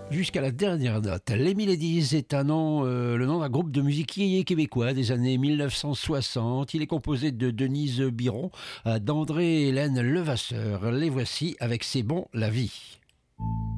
Jusqu'à la dernière note. Les Miladies est un nom, le nom d'un groupe de musique québécois des années 1960. Il est composé de Denise Biron, d'André et Hélène Levasseur. Les voici avec C'est bon la vie.